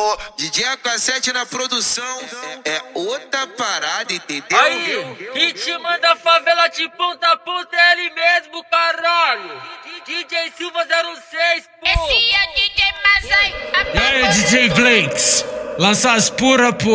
DJ AK7 na produção é outra parada, entendeu? Aí, ritmo da favela de ponta a ponta é ele mesmo, caralho. DJ Silva 06, pô. Esse é DJ Mazai. E aí, DJ Blinks, lança as pura, pô.